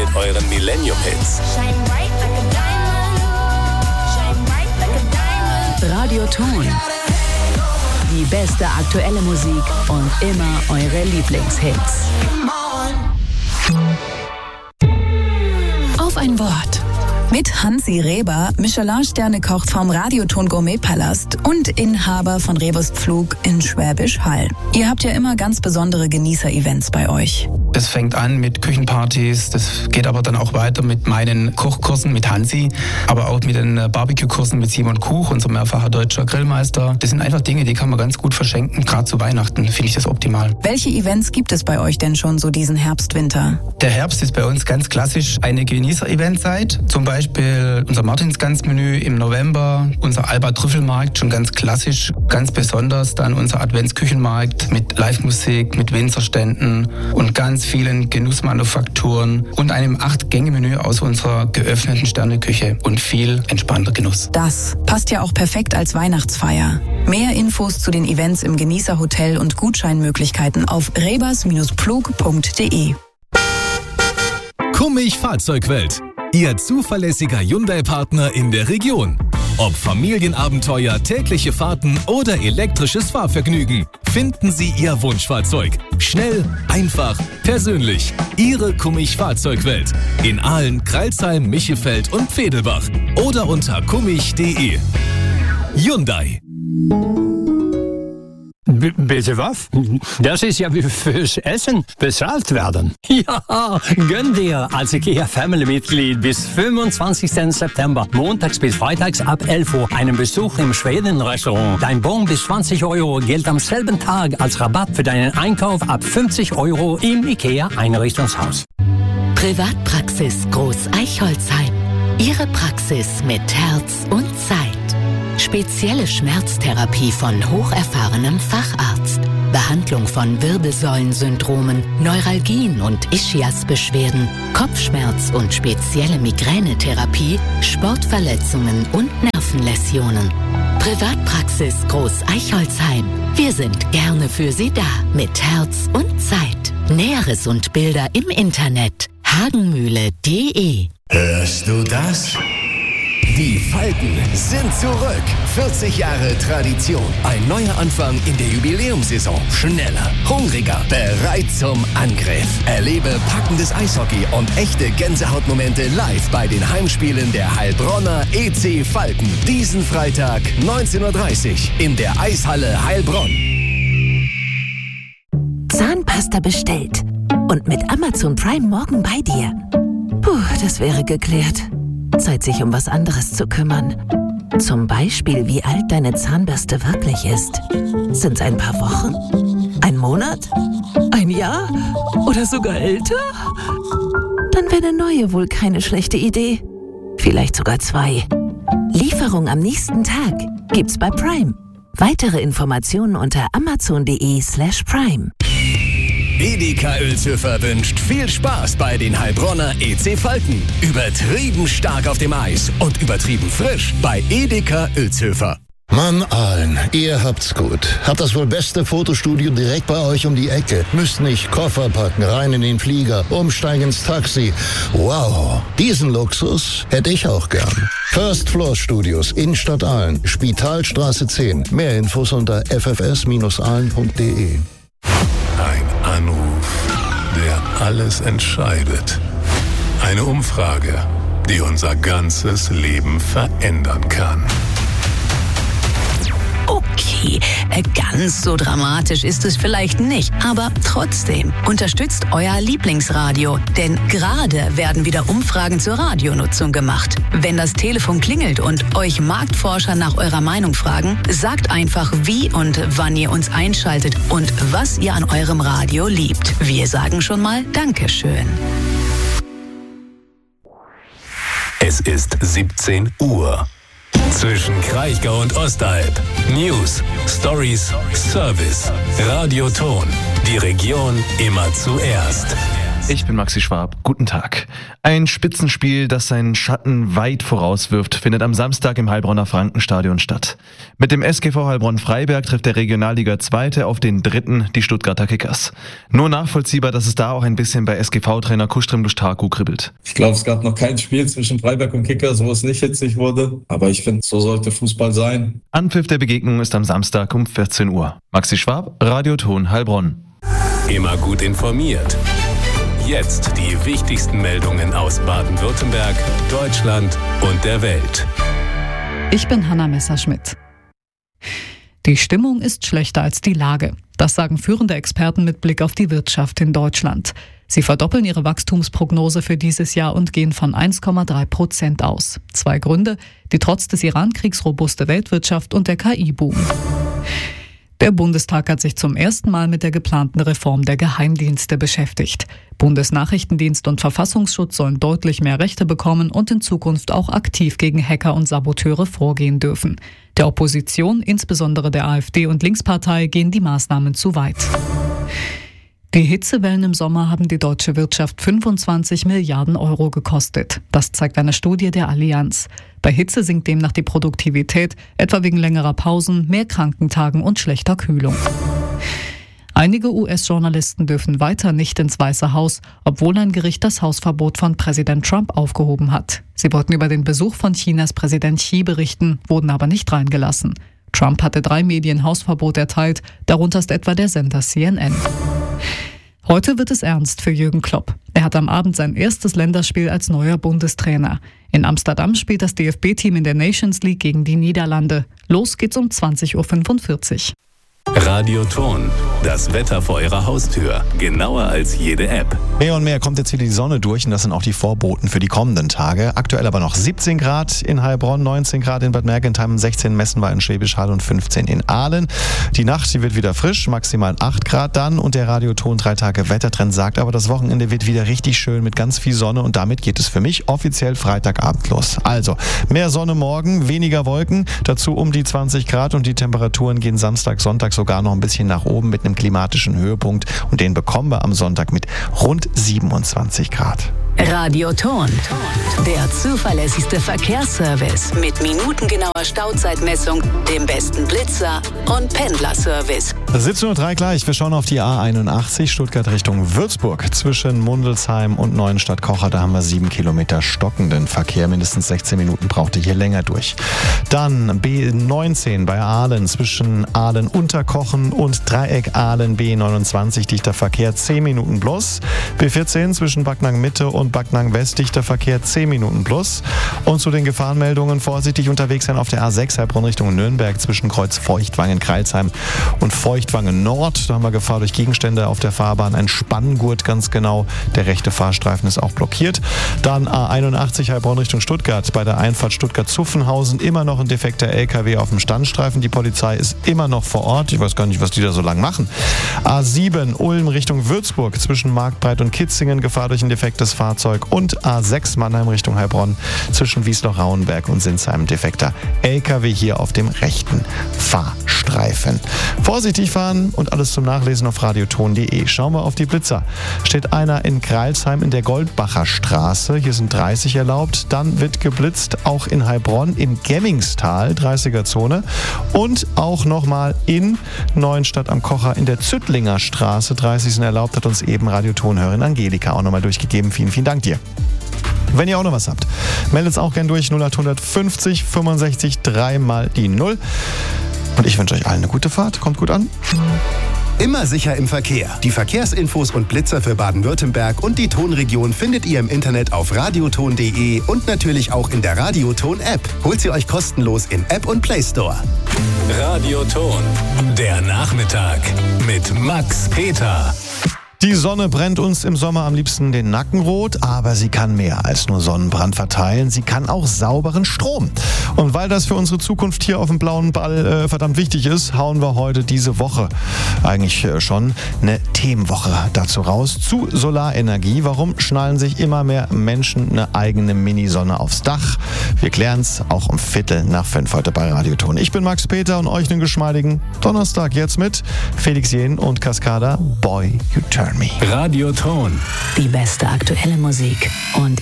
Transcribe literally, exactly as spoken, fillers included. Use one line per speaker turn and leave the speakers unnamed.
mit euren Millennium-Hits.
Radioton. Die beste aktuelle Musik und immer eure Lieblingshits.
Auf ein Wort. Mit Hansi Reber, Michelin-Sterne-Koch vom Radioton Gourmet-Palast und Inhaber von Rebers Pflug in Schwäbisch Hall. Ihr habt ja immer ganz besondere Genießer-Events bei euch.
Das fängt an mit Küchenpartys, das geht aber dann auch weiter mit meinen Kochkursen mit Hansi, aber auch mit den Barbecue-Kursen mit Simon Kuch, unser mehrfacher deutscher Grillmeister. Das sind einfach Dinge, die kann man ganz gut verschenken, gerade zu Weihnachten finde ich das optimal.
Welche Events gibt es bei euch denn schon so diesen Herbst, Winter?
Der Herbst ist bei uns ganz klassisch eine Genießer-Eventzeit, zum Beispiel unser Martinsgans-Menü im November, unser Alba-Trüffelmarkt, schon ganz klassisch, ganz besonders dann unser Adventsküchenmarkt mit Live-Musik, mit Winzerständen und ganz vielen Genussmanufakturen und einem acht-Gänge-Menü aus unserer geöffneten Sterneküche und viel entspannter Genuss.
Das passt ja auch perfekt als Weihnachtsfeier. Mehr Infos zu den Events im Genießerhotel und Gutscheinmöglichkeiten auf rebers Pflug punkt de.
Kummig Fahrzeugwelt. Ihr zuverlässiger Hyundai-Partner in der Region. Ob Familienabenteuer, tägliche Fahrten oder elektrisches Fahrvergnügen, finden Sie Ihr Wunschfahrzeug. Schnell, einfach, persönlich. Ihre Kummig Fahrzeugwelt. In Aalen, Kreilsheim, Michefeld und Vedelbach. Oder unter kummig punkt de. Hyundai.
B- bitte was? Das ist ja wie fürs Essen bezahlt werden.
Ja, gönn dir als IKEA Family-Mitglied bis fünfundzwanzigsten September, montags bis freitags ab elf Uhr, einen Besuch im Schweden-Restaurant. Dein Bon bis zwanzig Euro gilt am selben Tag als Rabatt für deinen Einkauf ab fünfzig Euro im IKEA-Einrichtungshaus.
Privatpraxis Groß Eichholzheim. Ihre Praxis mit Herz und Zeit. Spezielle Schmerztherapie von hocherfahrenem Facharzt. Behandlung von Wirbelsäulensyndromen, Neuralgien und Ischiasbeschwerden, Kopfschmerz und spezielle Migränetherapie, Sportverletzungen und Nervenläsionen. Privatpraxis Groß Eichholzheim. Wir sind gerne für Sie da mit Herz und Zeit. Näheres und Bilder im Internet hagenmühle punkt de.
Hörst du das? Die Falken sind zurück. vierzig Jahre Tradition. Ein neuer Anfang in der Jubiläumssaison. Schneller, hungriger, bereit zum Angriff. Erlebe packendes Eishockey und echte Gänsehautmomente live bei den Heimspielen der Heilbronner E C Falken. Diesen Freitag neunzehn Uhr dreißig in der Eishalle Heilbronn.
Zahnpasta bestellt. Und mit Amazon Prime morgen bei dir. Puh, das wäre geklärt. Zeit, sich um was anderes zu kümmern. Zum Beispiel, wie alt deine Zahnbürste wirklich ist. Sind's ein paar Wochen? Ein Monat? Ein Jahr? Oder sogar älter? Dann wäre eine neue wohl keine schlechte Idee. Vielleicht sogar zwei. Lieferung am nächsten Tag gibt's bei Prime. Weitere Informationen unter amazon punkt de slash prime.
Edeka Oelzhöfer wünscht viel Spaß bei den Heilbronner E C Falken. Übertrieben stark auf dem Eis und übertrieben frisch bei Edeka Oelzhöfer.
Mann, Aalen, ihr habt's gut. Habt das wohl beste Fotostudio direkt bei euch um die Ecke. Müsst nicht Koffer packen, rein in den Flieger, umsteigen ins Taxi. Wow, diesen Luxus hätte ich auch gern. First Floor Studios, Innenstadt Aalen, Spitalstraße zehn. Mehr Infos unter f f s aalen punkt de.
Ein Anruf, der alles entscheidet. Eine Umfrage, die unser ganzes Leben verändern kann.
Okay, ganz so dramatisch ist es vielleicht nicht, aber trotzdem unterstützt euer Lieblingsradio, denn gerade werden wieder Umfragen zur Radionutzung gemacht. Wenn das Telefon klingelt und euch Marktforscher nach eurer Meinung fragen, sagt einfach, wie und wann ihr uns einschaltet und was ihr an eurem Radio liebt. Wir sagen schon mal Dankeschön.
Es ist siebzehn Uhr. Zwischen Kraichgau und Ostalb. News, Stories, Service. Radioton. Die Region immer zuerst.
Ich bin Maxi Schwab. Guten Tag. Ein Spitzenspiel, das seinen Schatten weit vorauswirft, findet am Samstag im Heilbronner Frankenstadion statt. Mit dem S G V Heilbronn-Freiberg trifft der Regionalliga Zweite auf den Dritten, die Stuttgarter Kickers. Nur nachvollziehbar, dass es da auch ein bisschen bei S G V-Trainer Kustrim Lustaku kribbelt.
Ich glaube, es gab noch kein Spiel zwischen Freiberg und Kickers, wo es nicht hitzig wurde. Aber ich finde, so sollte Fußball sein.
Anpfiff der Begegnung ist am Samstag um vierzehn Uhr. Maxi Schwab, Radioton Heilbronn.
Immer gut informiert. Jetzt die wichtigsten Meldungen aus Baden-Württemberg, Deutschland und der Welt.
Ich bin Hanna Messerschmidt. Die Stimmung ist schlechter als die Lage. Das sagen führende Experten mit Blick auf die Wirtschaft in Deutschland. Sie verdoppeln ihre Wachstumsprognose für dieses Jahr und gehen von eins Komma drei Prozent aus. Zwei Gründe: die trotz des Iran-Kriegs robuste Weltwirtschaft und der K I-Boom. Der Bundestag hat sich zum ersten Mal mit der geplanten Reform der Geheimdienste beschäftigt. Bundesnachrichtendienst und Verfassungsschutz sollen deutlich mehr Rechte bekommen und in Zukunft auch aktiv gegen Hacker und Saboteure vorgehen dürfen. Der Opposition, insbesondere der AfD und Linkspartei, gehen die Maßnahmen zu weit. Die Hitzewellen im Sommer haben die deutsche Wirtschaft fünfundzwanzig Milliarden Euro gekostet. Das zeigt eine Studie der Allianz. Bei Hitze sinkt demnach die Produktivität, etwa wegen längerer Pausen, mehr Krankentagen und schlechter Kühlung. Einige U S-Journalisten dürfen weiter nicht ins Weiße Haus, obwohl ein Gericht das Hausverbot von Präsident Trump aufgehoben hat. Sie wollten über den Besuch von Chinas Präsident Xi berichten, wurden aber nicht reingelassen. Trump hatte drei Medien Hausverbot erteilt, darunter ist etwa der Sender C N N. Heute wird es ernst für Jürgen Klopp. Er hat am Abend sein erstes Länderspiel als neuer Bundestrainer. In Amsterdam spielt das D F B-Team in der Nations League gegen die Niederlande. Los geht's um zwanzig Uhr fünfundvierzig.
Radioton, das Wetter vor Ihrer Haustür. Genauer als jede App.
Mehr und mehr kommt jetzt wieder die Sonne durch und das sind auch die Vorboten für die kommenden Tage. Aktuell aber noch siebzehn Grad in Heilbronn, neunzehn Grad in Bad Mergentheim, sechzehn messen wir in Schwäbisch Hall und fünfzehn in Aalen. Die Nacht, die wird wieder frisch, maximal acht Grad dann und der Radioton drei Tage Wettertrend sagt aber, das Wochenende wird wieder richtig schön mit ganz viel Sonne und damit geht es für mich offiziell Freitagabend los. Also, mehr Sonne morgen, weniger Wolken, dazu um die zwanzig Grad und die Temperaturen gehen Samstag, Sonntag sogar noch ein bisschen nach oben mit einem klimatischen Höhepunkt und den bekommen wir am Sonntag mit rund siebenundzwanzig Grad.
Radioton, der zuverlässigste Verkehrsservice mit minutengenauer Stauzeitmessung, dem besten Blitzer und Pendlerservice.
siebzehn Uhr drei gleich, wir schauen auf die A einundachtzig Stuttgart Richtung Würzburg. Zwischen Mundelsheim und Neuenstadt-Kocher, da haben wir sieben Kilometer stockenden Verkehr. Mindestens sechzehn Minuten braucht ihr hier länger durch. Dann B neunzehn bei Aalen, zwischen Aalen-Unterkochen und Dreieck Aalen-B neunundzwanzig, dichter Verkehr zehn Minuten plus. B vierzehn zwischen Backnang-Mitte und Backnang-West, dichter Verkehr zehn Minuten plus. Und zu den Gefahrenmeldungen: vorsichtig unterwegs sein auf der A sechs Heilbronn Richtung Nürnberg zwischen Kreuz Feuchtwangen-Kreilsheim und Feuchtwangen Nord. Da haben wir Gefahr durch Gegenstände auf der Fahrbahn, ein Spanngurt ganz genau. Der rechte Fahrstreifen ist auch blockiert. Dann A einundachtzig Heilbronn Richtung Stuttgart bei der Einfahrt Stuttgart-Zuffenhausen immer noch ein defekter L K W auf dem Standstreifen. Die Polizei ist immer noch vor Ort. Ich weiß gar nicht, was die da so lang machen. A sieben Ulm Richtung Würzburg zwischen Marktbreit und Kitzingen Gefahr durch ein defektes Fahrzeug. Und A sechs Mannheim Richtung Heilbronn zwischen Wiesloch-Rauenberg und Sinsheim defekter L K W hier auf dem rechten Fahrstreifen. Vorsichtig fahren und alles zum Nachlesen auf radioton punkt de. Schauen wir auf die Blitzer. Steht einer in Kreilsheim in der Goldbacher Straße. Hier sind dreißig erlaubt. Dann wird geblitzt auch in Heilbronn im Gemmingstal, dreißiger Zone. Und auch nochmal in Neuenstadt am Kocher in der Züttlinger Straße. dreißig sind erlaubt, hat uns eben Radiotonhörerin Angelika auch nochmal durchgegeben. Vielen, vielen Dank dir. Wenn ihr auch noch was habt, meldet es auch gern durch. null acht fünfzig fünfundsechzig drei mal die null. Und ich wünsche euch allen eine gute Fahrt. Kommt gut an.
Immer sicher im Verkehr. Die Verkehrsinfos und Blitzer für Baden-Württemberg und die Tonregion findet ihr im Internet auf radioton punkt de und natürlich auch in der Radioton-App. Holt sie euch kostenlos in App und Play Store.
Radioton, der Nachmittag mit Max Peter.
Die Sonne brennt uns im Sommer am liebsten den Nacken rot, aber sie kann mehr als nur Sonnenbrand verteilen. Sie kann auch sauberen Strom. Und weil das für unsere Zukunft hier auf dem blauen Ball äh, verdammt wichtig ist, hauen wir heute diese Woche eigentlich äh, schon eine Themenwoche dazu raus zu Solarenergie. Warum schnallen sich immer mehr Menschen eine eigene Mini-Sonne aufs Dach? Wir klären's auch um Viertel nach fünf heute bei Radioton. Ich bin Max Peter und euch einen geschmeidigen Donnerstag jetzt mit Felix Jähn und Cascada Boy You Turn. Burn Me.
Radioton.
Die beste aktuelle Musik und